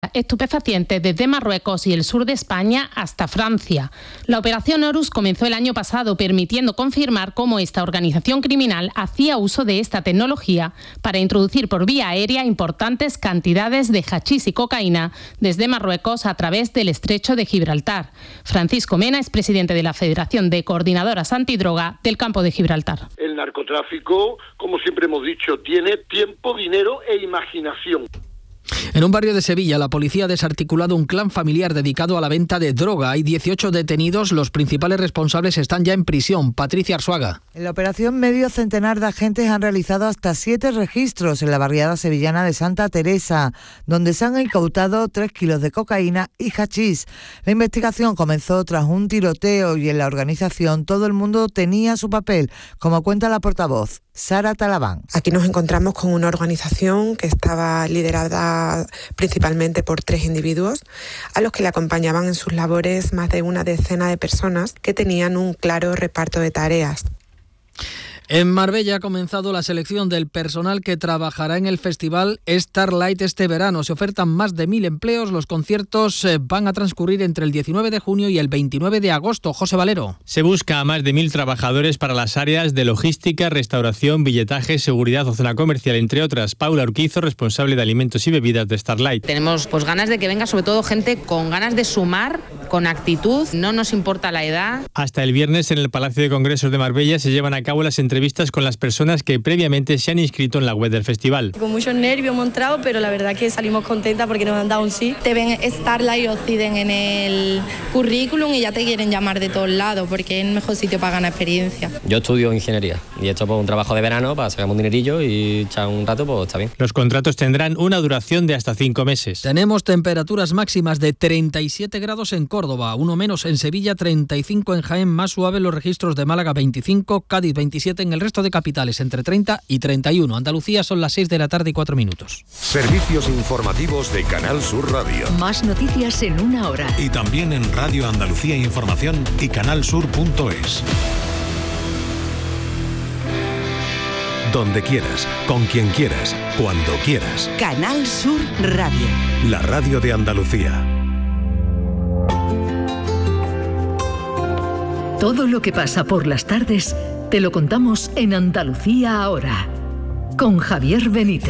estupefacientes desde Marruecos y el sur de España hasta Francia. La operación Horus comenzó el año pasado, permitiendo confirmar cómo esta organización criminal hacía uso de esta tecnología para introducir por vía aérea importantes cantidades de hachís y cocaína desde Marruecos a través del estrecho de Gibraltar. Francisco Mena es presidente de la Federación de Coordinadoras Antidroga del Campo de Gibraltar. El narcotráfico, como siempre hemos dicho, tiene tiempo, dinero e imaginación. En un barrio de Sevilla, la policía ha desarticulado un clan familiar dedicado a la venta de droga. Hay 18 detenidos, los principales responsables están ya en prisión. Patricia Arzuaga. En la operación, medio centenar de agentes han realizado hasta 7 registros en la barriada sevillana de Santa Teresa, donde se han incautado 3 kilos de cocaína y hachís. La investigación comenzó tras un tiroteo y en la organización todo el mundo tenía su papel, como cuenta la portavoz Sara Talabán. Aquí nos encontramos con una organización que estaba liderada principalmente por 3 individuos, a los que le acompañaban en sus labores más de una decena de personas que tenían un claro reparto de tareas. En Marbella ha comenzado la selección del personal que trabajará en el festival Starlight este verano. Se ofertan más de 1.000 empleos. Los conciertos van a transcurrir entre el 19 de junio y el 29 de agosto. José Valero. Se busca a más de 1.000 trabajadores para las áreas de logística, restauración, billetaje, seguridad o zona comercial, entre otras. Paula Urquizo, responsable de alimentos y bebidas de Starlight. Tenemos ganas de que venga sobre todo gente con ganas de sumar, con actitud, no nos importa la edad. Hasta el viernes en el Palacio de Congresos de Marbella se llevan a cabo las entrevistas con las personas que previamente se han inscrito en la web del festival. Con muchos nervios hemos entrado, pero la verdad que salimos contentas porque nos han dado un sí. Te ven Starlight y Occident en el currículum y ya te quieren llamar de todos lados porque es el mejor sitio para ganar experiencia. Yo estudio ingeniería y he hecho un trabajo de verano para sacar un dinerillo y echar un rato, pues está bien. Los contratos tendrán una duración de hasta 5 meses. Tenemos temperaturas máximas de 37 grados en Córdoba, uno menos en Sevilla, 35 en Jaén, más suave los registros de Málaga 25, Cádiz 27, en el resto de capitales entre 30 y 31. Andalucía son las 6 de la tarde y 4 minutos. Servicios informativos de Canal Sur Radio. Más noticias en una hora. Y también en Radio Andalucía Información y canalsur.es. Donde quieras, con quien quieras, cuando quieras. Canal Sur Radio. La radio de Andalucía. Todo lo que pasa por las tardes te lo contamos en Andalucía ahora, con Javier Benítez.